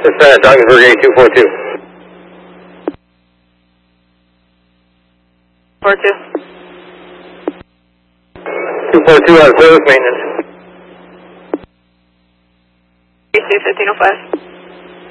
Dispatch, Ogdensburg 8242. 42. 242 out of service maintenance. 1505.